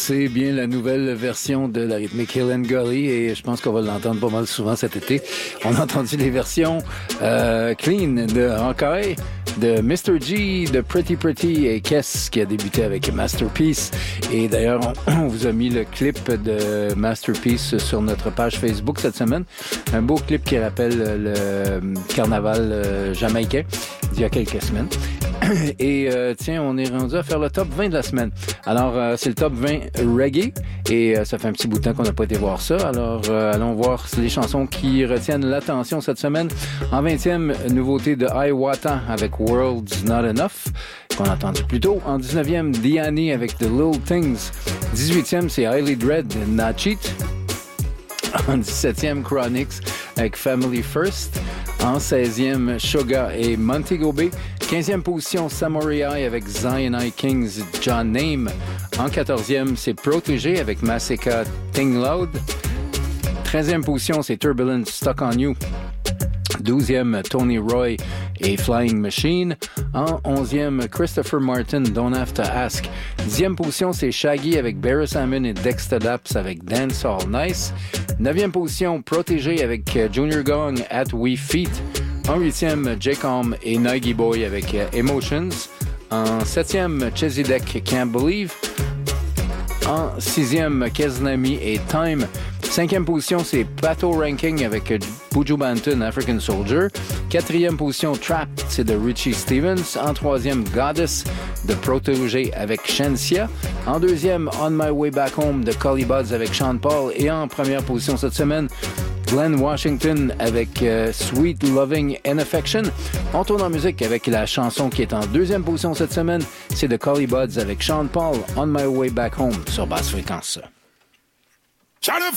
C'est bien la nouvelle version de la rythmique Hill and Gully et je pense qu'on va l'entendre pas mal souvent cet été. On a entendu les versions clean de Hawkeye, de Mr. G, de Pretty Pretty et Kess qui a débuté avec Masterpiece. Et d'ailleurs, on vous a mis le clip de Masterpiece sur notre page Facebook cette semaine. Un beau clip qui rappelle le carnaval jamaïcain d'il y a quelques semaines. Et tiens, on est rendu à faire le top 20 de la semaine. Alors, c'est le top 20 reggae et ça fait un petit bout de temps qu'on n'a pas été voir ça. Alors, allons voir les chansons qui retiennent l'attention cette semaine. En 20e, nouveauté de Iwata avec World's Not Enough, qu'on a entendu plus tôt. En 19e, Diani avec The Little Things. 18e, c'est Highly Dread, Not Cheat. En 17e, Chronix avec Family First. En 16e, Suga et Montego Bay. 15e position, Samurai avec Zion I Kings, John Name. En 14e, c'est Protégé avec Massacre, Ting Loud. 13e position, c'est Turbulence, Stuck on You. 12e, Tony Roy et Flying Machine. En 11e, Christopher Martin, Don't Have to Ask. 10e position, c'est Shaggy avec Barry Salmon et Dexter Daps avec Dance All Nice. 9e position, Protégé avec Junior Gong, At We Feet. En 8e, J-Com et Nike Boy avec Emotions. En 7e, Chezidek, Can't Believe. En 6e, Keznami et Time. 5e position, c'est Pato Ranking avec Buju Banton, African Soldier. 4e position, Trap, c'est de Richie Stevens. En 3e, Goddess de Protégé avec Shensia. En 2e, On My Way Back Home de Collie Buddz avec Sean Paul. Et en première position cette semaine, Glenn Washington avec Sweet Loving and Affection. On tourne en musique avec la chanson qui est en deuxième position cette semaine. C'est de Collie Buddz avec Sean Paul, On My Way Back Home sur Basse Fréquence.